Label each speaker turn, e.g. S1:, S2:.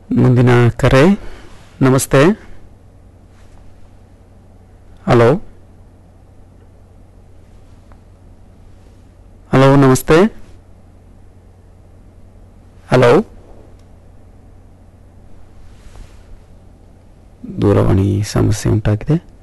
S1: ಮುಂದಿನ ಕರೆ. ನಮಸ್ತೆ. ಹಲೋ ಹಲೋ ನಮಸ್ತೆ. ಹಲೋ. ದೂರವಾಣಿ ಸಮಸ್ಯೆ ಉಂಟಾಗಿದೆ.